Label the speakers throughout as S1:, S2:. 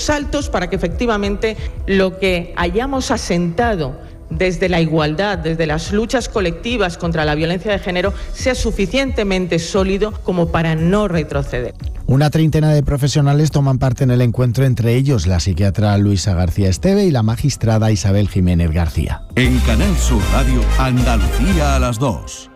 S1: saltos para que efectivamente lo que hayamos asentado desde la igualdad, desde las luchas colectivas contra la violencia de género, sea suficientemente sólido como para no retroceder.
S2: Una treintena de profesionales toman parte en el encuentro, entre ellos la psiquiatra Luisa García Esteve y la magistrada Isabel Jiménez García.
S3: En Canal Sur Radio, Andalucía a las 2.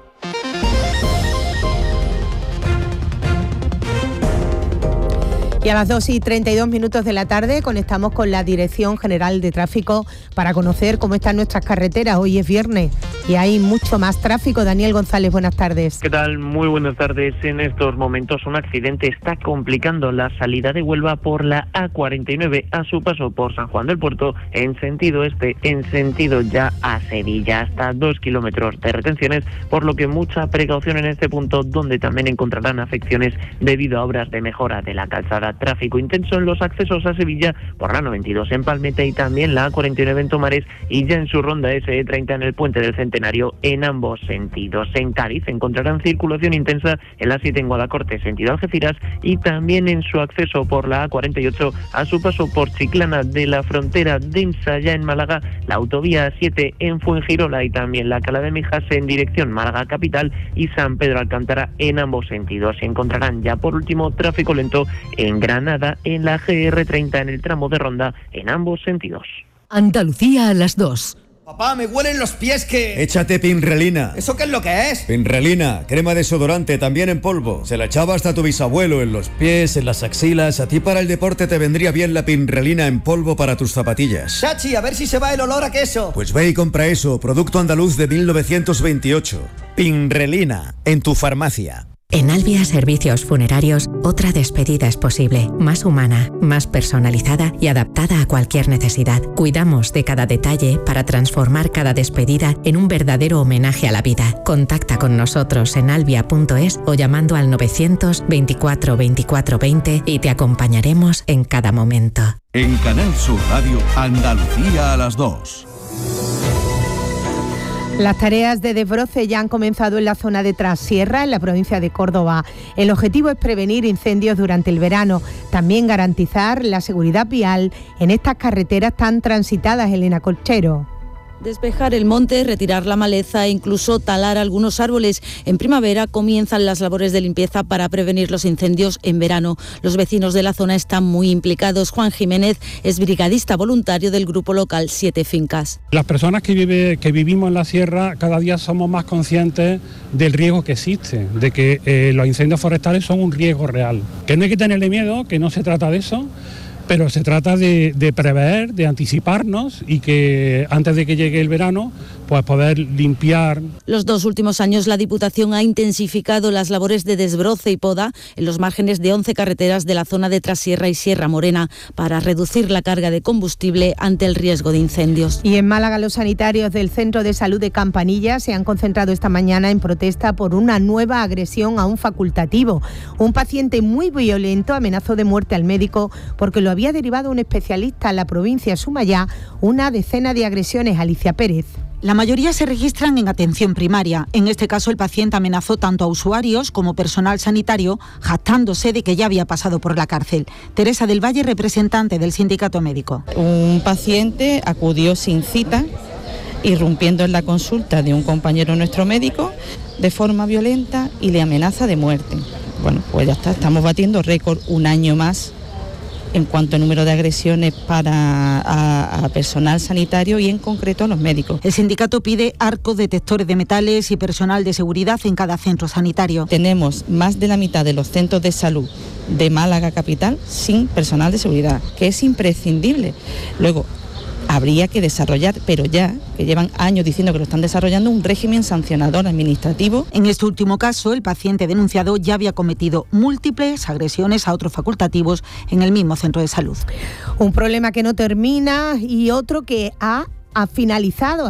S4: Y a las 2:32 de la tarde conectamos con la Dirección General de Tráfico para conocer cómo están nuestras carreteras. Hoy es viernes y hay mucho más tráfico. Daniel González, buenas tardes.
S5: ¿Qué tal? Muy buenas tardes. En estos momentos un accidente está complicando la salida de Huelva por la A49 a su paso por San Juan del Puerto en sentido este, en sentido ya a Sevilla, hasta 2 kilómetros de retenciones, por lo que mucha precaución en este punto, donde también encontrarán afecciones debido a obras de mejora de la calzada. Tráfico intenso en los accesos a Sevilla por la 92 en Palmete y también la A49 en Tomares, y ya en su ronda SE30 en el Puente del Centenario en ambos sentidos. En Cádiz encontrarán circulación intensa en la 7 en Guadacorte sentido Algeciras, y también en su acceso por la A48 a su paso por Chiclana de la Frontera, densa ya en Málaga, la autovía 7 en Fuengirola y también la Cala de Mijas en dirección Málaga capital y San Pedro Alcántara en ambos sentidos. Se encontrarán ya por último tráfico lento en Granada en la GR30 en el tramo de Ronda en ambos sentidos.
S6: Andalucía a las 2.
S7: Papá, me huelen los pies que...
S8: Échate Pinrelina.
S7: ¿Eso qué es lo que es?
S8: Pinrelina, crema desodorante, también en polvo. Se la echaba hasta tu bisabuelo en los pies, en las axilas. A ti para el deporte te vendría bien la Pinrelina en polvo para tus zapatillas.
S7: Chachi, a ver si se va el olor a queso.
S8: Pues ve y compra eso, producto andaluz de 1928. Pinrelina, en tu farmacia.
S9: En Albia Servicios Funerarios, otra despedida es posible, más humana, más personalizada y adaptada a cualquier necesidad. Cuidamos de cada detalle para transformar cada despedida en un verdadero homenaje a la vida. Contacta con nosotros en albia.es o llamando al 924 24 20 y te acompañaremos en cada momento.
S3: En Canal Sur Radio, Andalucía a las 2.
S4: Las tareas de desbroce ya han comenzado en la zona de Trassierra, en la provincia de Córdoba. El objetivo es prevenir incendios durante el verano, también garantizar la seguridad vial en estas carreteras tan transitadas, Elena Colchero.
S10: Despejar el monte, retirar la maleza e incluso talar algunos árboles. En primavera comienzan las labores de limpieza para prevenir los incendios en verano. Los vecinos de la zona están muy implicados. Juan Jiménez es brigadista voluntario del grupo local 7 Fincas.
S11: Las personas que vivimos en la sierra cada día somos más conscientes del riesgo que existe, de que los incendios forestales son un riesgo real. Que no hay que tenerle miedo, que no se trata de eso, pero se trata de prever, de anticiparnos y que antes de que llegue el verano, pues poder limpiar.
S10: Los 2 últimos años la Diputación ha intensificado las labores de desbroce y poda en los márgenes de 11 carreteras de la zona de Trasierra y Sierra Morena para reducir la carga de combustible ante el riesgo de incendios.
S4: Y en Málaga los sanitarios del Centro de Salud de Campanilla se han concentrado esta mañana en protesta por una nueva agresión a un facultativo. Un paciente muy violento amenazó de muerte al médico porque lo había derivado un especialista. A la provincia suma ya una decena de agresiones. Alicia Pérez.
S12: La mayoría se registran en atención primaria. En este caso, el paciente amenazó tanto a usuarios como personal sanitario, jactándose de que ya había pasado por la cárcel. Teresa del Valle, representante del sindicato médico.
S13: Un paciente acudió sin cita, irrumpiendo en la consulta de un compañero nuestro médico de forma violenta y le amenaza de muerte. Bueno, pues ya está, estamos batiendo récord un año más en cuanto a número de agresiones a personal sanitario y en concreto a los médicos.
S12: El sindicato pide arcos detectores de metales y personal de seguridad en cada centro sanitario.
S13: Tenemos más de la mitad de los centros de salud de Málaga capital sin personal de seguridad, que es imprescindible. Luego, habría que desarrollar, pero ya, que llevan años diciendo que lo están desarrollando, un régimen sancionador administrativo.
S12: En este último caso, el paciente denunciado ya había cometido múltiples agresiones a otros facultativos en el mismo centro de salud.
S4: Un problema que no termina y otro que ha ha finalizado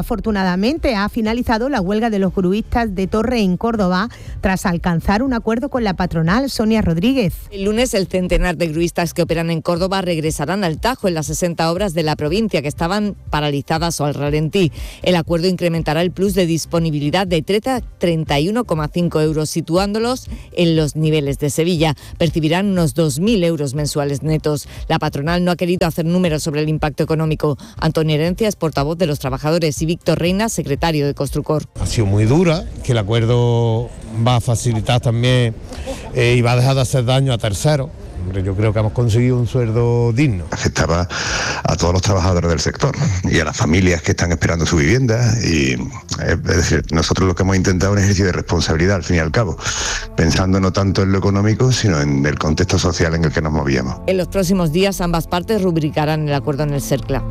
S4: la huelga de los gruistas de Torre en Córdoba tras alcanzar un acuerdo con la patronal. Sonia Rodríguez.
S14: El lunes el centenar de gruistas que operan en Córdoba regresarán al Tajo en las 60 obras de la provincia que estaban paralizadas o al ralentí. El acuerdo incrementará el plus de disponibilidad de 30 a 31,5 euros, situándolos en los niveles de Sevilla. Percibirán unos 2.000 euros mensuales netos. La patronal no ha querido hacer números sobre el impacto económico. Antonio Herencia es portavoz de los trabajadores y Víctor Reina, secretario de Construcor.
S15: Ha sido muy dura, que el acuerdo va a facilitar también y va a dejar de hacer daño a terceros. Yo creo que hemos conseguido un sueldo digno.
S16: Afectaba a todos los trabajadores del sector y a las familias que están esperando su vivienda. Y es decir, nosotros lo que hemos intentado es un ejercicio de responsabilidad, al fin y al cabo, pensando no tanto en lo económico, sino en el contexto social en el que nos movíamos.
S14: En los próximos días ambas partes rubricarán el acuerdo en el CERCLA.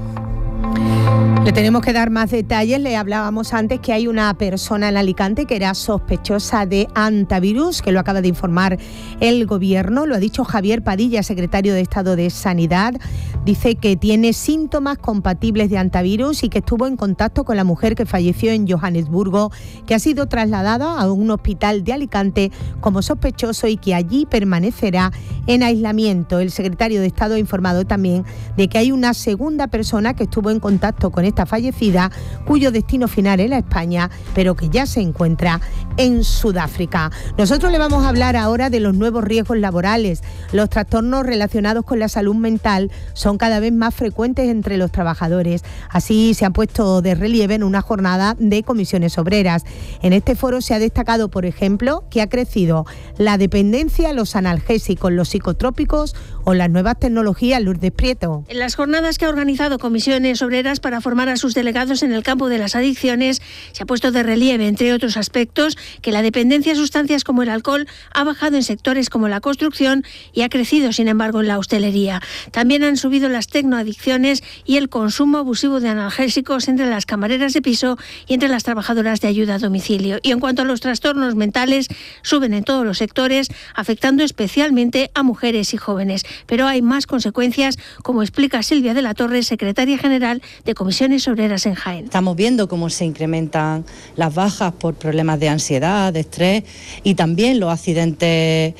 S4: Le tenemos que dar más detalles. Le hablábamos antes que hay una persona en Alicante que era sospechosa de antivirus, que lo acaba de informar el Gobierno. Lo ha dicho Javier Padilla, secretario de Estado de Sanidad. Dice que tiene síntomas compatibles de antivirus y que estuvo en contacto con la mujer que falleció en Johannesburgo, que ha sido trasladada a un hospital de Alicante como sospechoso y que allí permanecerá en aislamiento. El secretario de Estado ha informado también de que hay una segunda persona que estuvo en contacto con esta fallecida, cuyo destino final era España, pero que ya se encuentra en Sudáfrica. Nosotros le vamos a hablar ahora de los nuevos riesgos laborales. Los trastornos relacionados con la salud mental son cada vez más frecuentes entre los trabajadores. Así se ha puesto de relieve en una jornada de comisiones obreras. En este foro se ha destacado, por ejemplo, que ha crecido la dependencia a los analgésicos, los psicotrópicos o las nuevas tecnologías. Lourdes Prieto.
S17: En las jornadas que ha organizado comisiones obreras para formar a sus delegados en el campo de las adicciones, se ha puesto de relieve, entre otros aspectos, que la dependencia a sustancias como el alcohol ha bajado en sectores como la construcción y ha crecido, sin embargo, en la hostelería. También han subido las tecnoadicciones y el consumo abusivo de analgésicos entre las camareras de piso y entre las trabajadoras de ayuda a domicilio. Y en cuanto a los trastornos mentales, suben en todos los sectores, afectando especialmente a mujeres y jóvenes. Pero hay más consecuencias, como explica Silvia de la Torre, secretaria general de Comisiones Obreras en Jaén.
S18: Estamos viendo cómo se incrementan las bajas por problemas de ansiedad, de estrés y también los accidentes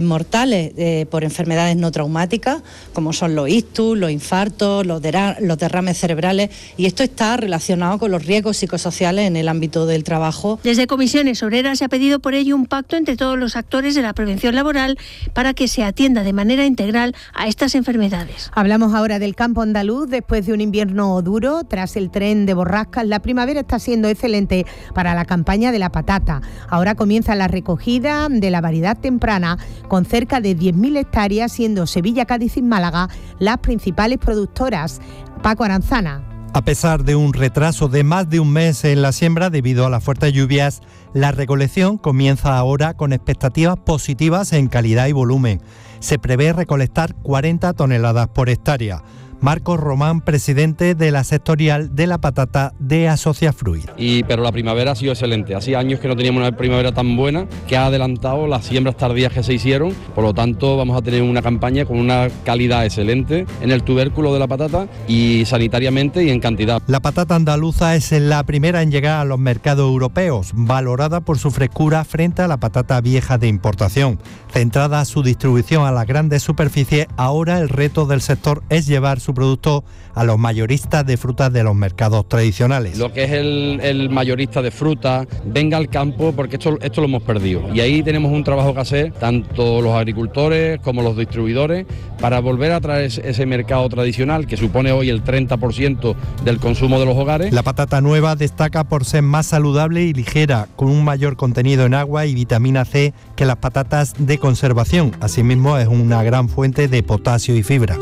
S18: mortales por enfermedades no traumáticas, como son los ictus, los infartos, los derrames cerebrales, y esto está relacionado con los riesgos psicosociales en el ámbito del trabajo.
S17: Desde Comisiones Obreras se ha pedido por ello un pacto entre todos los actores de la prevención laboral para que se atienda de manera integral a estas enfermedades.
S4: Hablamos ahora del campo andaluz. Después de un invierno duro, tras el tren de borrascas, la primavera está siendo excelente para la campaña de la patata. Ahora comienza la recogida de la variedad temprana, con cerca de 10.000 hectáreas, siendo Sevilla, Cádiz y Málaga las principales productoras. Paco Aranzana.
S19: A pesar de un retraso de más de un mes en la siembra debido a las fuertes lluvias, la recolección comienza ahora con expectativas positivas en calidad y volumen. Se prevé recolectar 40 toneladas por hectárea. Marcos Román, presidente de la sectorial de la patata de Asociafruit.
S20: Pero la primavera ha sido excelente. Hacía años que no teníamos una primavera tan buena, que ha adelantado las siembras tardías que se hicieron. Por lo tanto, vamos a tener una campaña con una calidad excelente en el tubérculo de la patata y sanitariamente y en cantidad.
S19: La patata andaluza es la primera en llegar a los mercados europeos, valorada por su frescura frente a la patata vieja de importación. Centrada su distribución a las grandes superficies, ahora el reto del sector es llevar su producto a los mayoristas de frutas de los mercados tradicionales.
S20: Lo que es el mayorista de fruta, venga al campo, porque esto lo hemos perdido. Y ahí tenemos un trabajo que hacer, tanto los agricultores como los distribuidores, para volver a traer ese mercado tradicional que supone hoy el 30% del consumo de los hogares.
S19: La patata nueva destaca por ser más saludable y ligera, con un mayor contenido en agua y vitamina C que las patatas de conservación. Asimismo, es una gran fuente de potasio y fibra.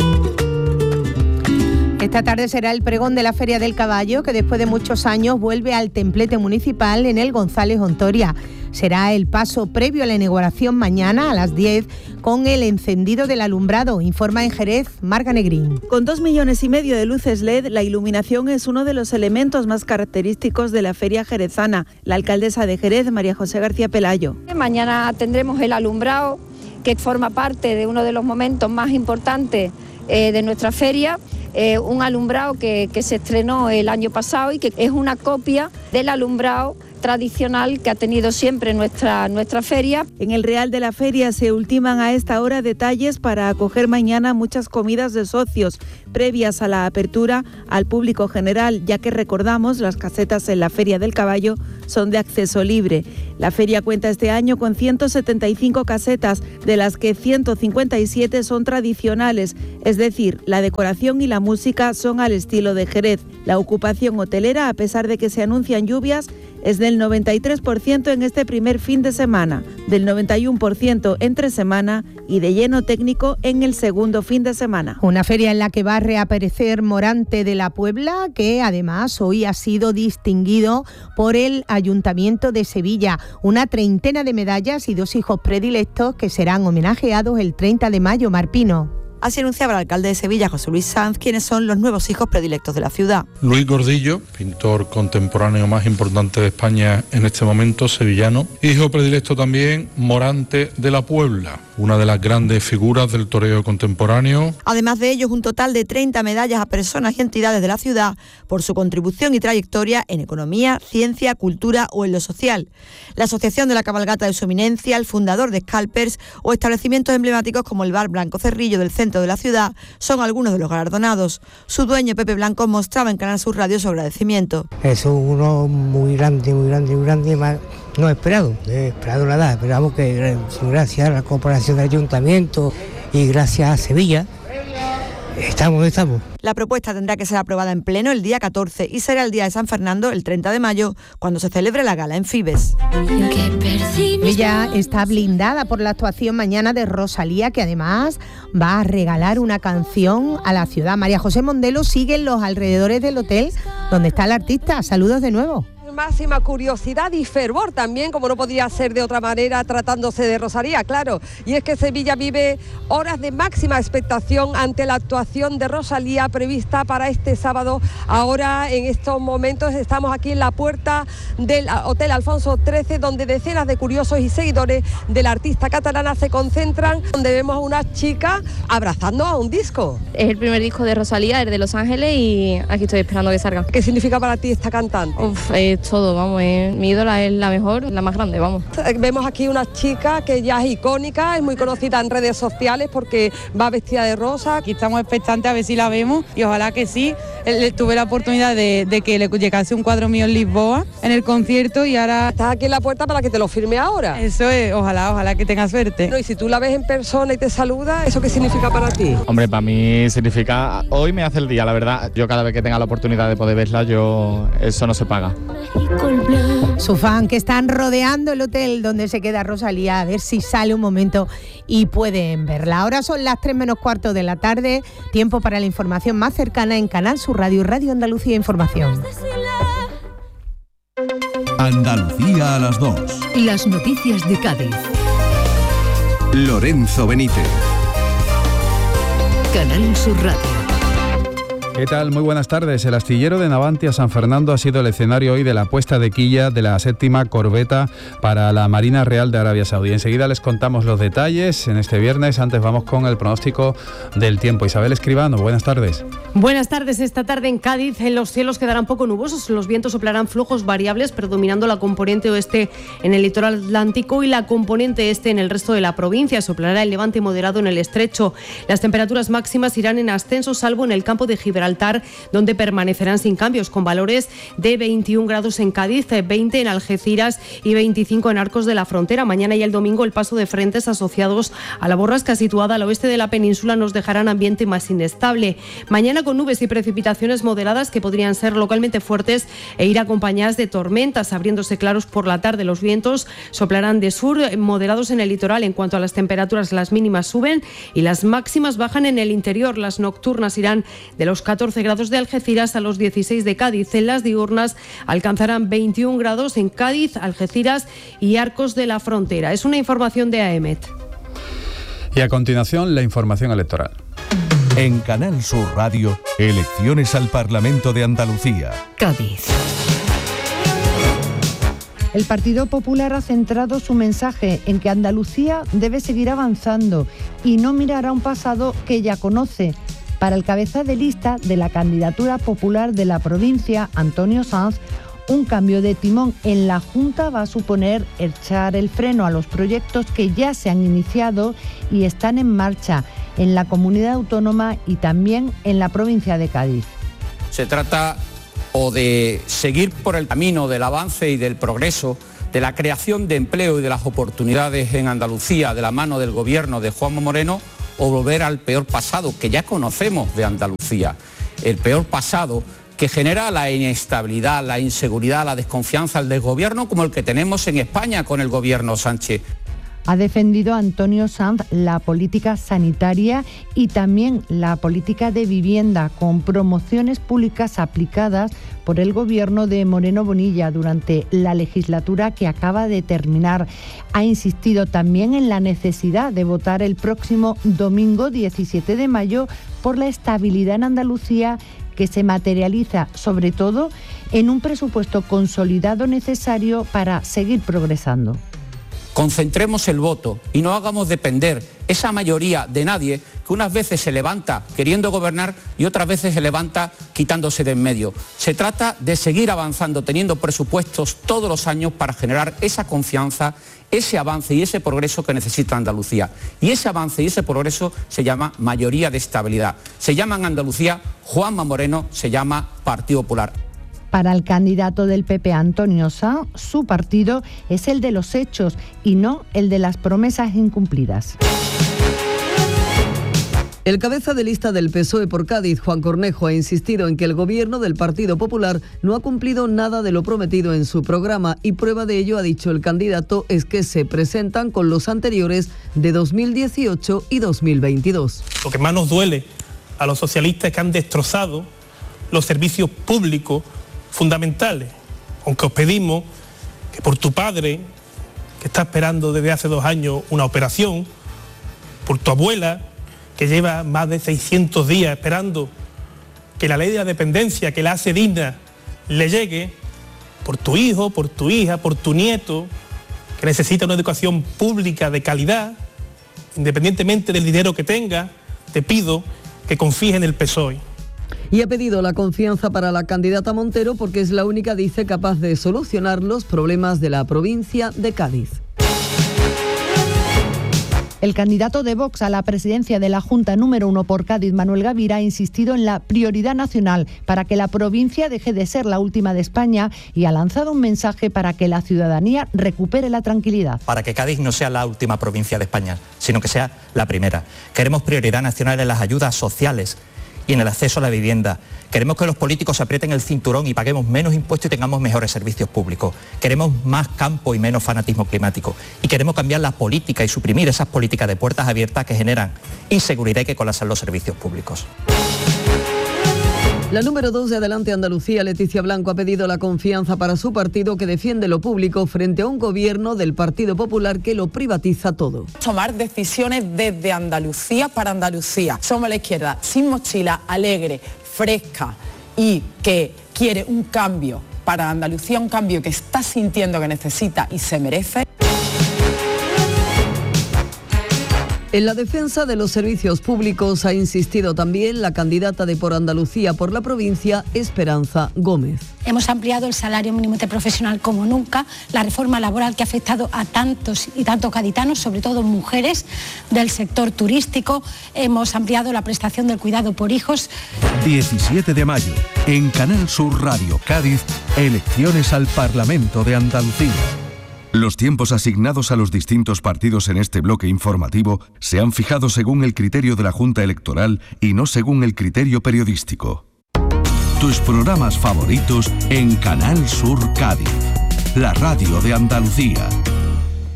S4: Esta tarde será el pregón de la Feria del Caballo, que después de muchos años vuelve al templete municipal en el González Ontoria. Será el paso previo a la inauguración mañana a las 10 con el encendido del alumbrado, informa en Jerez Marga Negrín.
S21: Con 2,5 millones de luces LED, la iluminación es uno de los elementos más característicos de la feria jerezana. La alcaldesa de Jerez, María José García Pelayo.
S22: Mañana tendremos el alumbrado, que forma parte de uno de los momentos más importantes de nuestra feria. un alumbrado que se estrenó el año pasado y que es una copia del alumbrado tradicional que ha tenido siempre nuestra feria.
S21: En el Real de la Feria se ultiman a esta hora detalles para acoger mañana muchas comidas de socios previas a la apertura al público general, ya que recordamos, las casetas en la Feria del Caballo son de acceso libre. La feria cuenta este año con 175 casetas, de las que 157 son tradicionales, es decir, la decoración y la música son al estilo de Jerez. La ocupación hotelera, a pesar de que se anuncian lluvias, es del 93% en este primer fin de semana, del 91% entre semana y de lleno técnico en el segundo fin de semana.
S4: Una feria en la que va a reaparecer Morante de la Puebla, que además hoy ha sido distinguido por el Ayuntamiento de Sevilla. Una treintena de medallas y 2 hijos predilectos que serán homenajeados el 30 de mayo. Marpino.
S1: Así anunciaba el alcalde de Sevilla, José Luis Sanz, quienes son los nuevos hijos predilectos de la ciudad.
S2: Luis Gordillo, pintor contemporáneo más importante de España en este momento, sevillano. Hijo predilecto también, Morante de la Puebla, una de las grandes figuras del toreo contemporáneo.
S1: Además de ellos, un total de 30 medallas a personas y entidades de la ciudad por su contribución y trayectoria en economía, ciencia, cultura o en lo social. La Asociación de la Cabalgata de Su Eminencia, el fundador de Scalpers o establecimientos emblemáticos como el Bar Blanco Cerrillo del centro de la ciudad son algunos de los galardonados. Su dueño, Pepe Blanco, mostraba en Canal Sur Radio su agradecimiento.
S23: Es uno muy grande, más no esperado nada. Esperamos que gracias a la cooperación del Ayuntamiento y gracias a Sevilla, estamos.
S1: La propuesta tendrá que ser aprobada en pleno el día 14 y será el día de San Fernando, el 30 de mayo, cuando se celebre la gala en Fibes.
S4: Ella está blindada por la actuación mañana de Rosalía, que además va a regalar una canción a la ciudad. María José Mondelo sigue en los alrededores del hotel donde está el artista. Saludos de nuevo.
S24: Máxima curiosidad y fervor también, como no podría ser de otra manera tratándose de Rosalía, claro. Y es que Sevilla vive horas de máxima expectación ante la actuación de Rosalía prevista para este sábado. Ahora, en estos momentos, estamos aquí en la puerta del Hotel Alfonso XIII, donde decenas de curiosos y seguidores de la artista catalana se concentran, donde vemos a una chica abrazando a un disco.
S25: Es el primer disco de Rosalía, el de Los Ángeles, y aquí estoy esperando que salga.
S24: ¿Qué significa para ti esta cantante?
S25: Todo, vamos, mi ídola es la mejor, la más grande, vamos.
S24: Vemos aquí una chica que ya es icónica, es muy conocida en redes sociales porque va vestida de rosa.
S26: Aquí estamos expectantes a ver si la vemos y ojalá que sí. Tuve la oportunidad de que le llegase un cuadro mío en Lisboa en el concierto y ahora...
S24: Estás aquí en la puerta para que te lo firme ahora.
S26: Eso es, ojalá que tenga suerte.
S24: No, y si tú la ves en persona y te saluda, ¿eso qué significa para ti?
S27: Hombre, para mí significa... Hoy me hace el día, la verdad. Yo cada vez que tenga la oportunidad de poder verla, eso no se paga.
S4: Su fan que están rodeando el hotel donde se queda Rosalía, a ver si sale un momento y pueden verla. Ahora son las 3 menos cuarto de la tarde, tiempo para la información más cercana en Canal Sur Radio, Radio Andalucía Información.
S3: Andalucía a las 2.
S6: Las noticias de Cádiz.
S3: Lorenzo Benítez.
S6: Canal Sur Radio.
S28: ¿Qué tal? Muy buenas tardes. El astillero de Navantia San Fernando ha sido el escenario hoy de la puesta de quilla de la 7ª corbeta para la Marina Real de Arabia Saudí. Enseguida les contamos los detalles en este viernes. Antes vamos con el pronóstico del tiempo. Isabel Escribano, buenas tardes.
S29: Buenas tardes. Esta tarde en Cádiz los cielos quedarán poco nubosos. Los vientos soplarán flujos variables, predominando la componente oeste en el litoral atlántico y la componente este en el resto de la provincia. Soplará el levante moderado en el estrecho. Las temperaturas máximas irán en ascenso, salvo en el campo de Gibraltar, donde permanecerán sin cambios, con valores de 21 grados en Cádiz, 20 en Algeciras y 25 en Arcos de la Frontera. Mañana y el domingo el paso de frentes asociados a la borrasca situada al oeste de la península nos dejarán ambiente más inestable. Mañana con nubes y precipitaciones moderadas que podrían ser localmente fuertes e ir acompañadas de tormentas, abriéndose claros por la tarde. Los vientos soplarán de sur, moderados en el litoral. En cuanto a las temperaturas, las mínimas suben y las máximas bajan en el interior. Las nocturnas irán de los 14 grados de Algeciras a los 16 de Cádiz. En las diurnas alcanzarán 21 grados en Cádiz, Algeciras y Arcos de la Frontera. Es una información de AEMET.
S28: Y a continuación, la información electoral.
S3: En Canal Sur Radio, elecciones al Parlamento de Andalucía.
S6: Cádiz.
S30: El Partido Popular ha centrado su mensaje en que Andalucía debe seguir avanzando y no mirar a un pasado que ya conoce. Para el cabeza de lista de la candidatura popular de la provincia, Antonio Sanz, un cambio de timón en la Junta va a suponer echar el freno a los proyectos que ya se han iniciado y están en marcha en la comunidad autónoma y también en la provincia de Cádiz.
S5: Se trata o de seguir por el camino del avance y del progreso, de la creación de empleo y de las oportunidades en Andalucía de la mano del gobierno de Juanma Moreno, o volver al peor pasado que ya conocemos de Andalucía, el peor pasado que genera la inestabilidad, la inseguridad, la desconfianza, el desgobierno como el que tenemos en España con el gobierno Sánchez.
S30: Ha defendido Antonio Sanz la política sanitaria y también la política de vivienda, con promociones públicas aplicadas por el gobierno de Moreno Bonilla durante la legislatura que acaba de terminar. Ha insistido también en la necesidad de votar el próximo domingo 17 de mayo por la estabilidad en Andalucía, que se materializa sobre todo en un presupuesto consolidado necesario para seguir progresando.
S5: Concentremos el voto y no hagamos depender esa mayoría de nadie que unas veces se levanta queriendo gobernar y otras veces se levanta quitándose de en medio. Se trata de seguir avanzando, teniendo presupuestos todos los años para generar esa confianza, ese avance y ese progreso que necesita Andalucía. Y ese avance y ese progreso se llama mayoría de estabilidad. Se llama en Andalucía Juanma Moreno, se llama Partido Popular.
S30: Para el candidato del PP, Antonio Sanz, su partido es el de los hechos y no el de las promesas incumplidas.
S7: El cabeza de lista del PSOE por Cádiz, Juan Cornejo, ha insistido en que el gobierno del Partido Popular no ha cumplido nada de lo prometido en su programa y prueba de ello, ha dicho el candidato, es que se presentan con los anteriores de 2018 y 2022.
S8: Lo que más nos duele a los socialistas es que han destrozado los servicios públicos fundamentales, aunque os pedimos que por tu padre, que está esperando desde hace 2 años una operación, por tu abuela, que lleva más de 600 días esperando que la ley de la dependencia, que la hace digna, le llegue, por tu hijo, por tu hija, por tu nieto, que necesita una educación pública de calidad, independientemente del dinero que tenga, te pido que confíes en el PSOE.
S7: Y ha pedido la confianza para la candidata Montero porque es la única, dice, capaz de solucionar los problemas de la provincia de Cádiz.
S30: El candidato de Vox a la presidencia de la Junta número 1 por Cádiz, Manuel Gavira, ha insistido en la prioridad nacional para que la provincia deje de ser la última de España y ha lanzado un mensaje para que la ciudadanía recupere la tranquilidad.
S9: Para que Cádiz no sea la última provincia de España, sino que sea la primera. Queremos prioridad nacional en las ayudas sociales y en el acceso a la vivienda. Queremos que los políticos aprieten el cinturón y paguemos menos impuestos y tengamos mejores servicios públicos. Queremos más campo y menos fanatismo climático. Y queremos cambiar la política y suprimir esas políticas de puertas abiertas que generan inseguridad y que colapsan los servicios públicos.
S7: La número 2 de Adelante Andalucía, Leticia Blanco, ha pedido la confianza para su partido que defiende lo público frente a un gobierno del Partido Popular que lo privatiza todo.
S10: Tomar decisiones desde Andalucía para Andalucía. Somos la izquierda sin mochila, alegre, fresca y que quiere un cambio para Andalucía, un cambio que está sintiendo que necesita y se merece.
S7: En la defensa de los servicios públicos ha insistido también la candidata de Por Andalucía por la provincia, Esperanza Gómez.
S11: Hemos ampliado el salario mínimo interprofesional como nunca, la reforma laboral que ha afectado a tantos y tantos gaditanos, sobre todo mujeres del sector turístico. Hemos ampliado la prestación del cuidado por hijos.
S3: 17 de mayo, en Canal Sur Radio Cádiz, elecciones al Parlamento de Andalucía. Los tiempos asignados a los distintos partidos en este bloque informativo se han fijado según el criterio de la Junta Electoral y no según el criterio periodístico. Tus programas favoritos en Canal Sur Cádiz, la radio de Andalucía.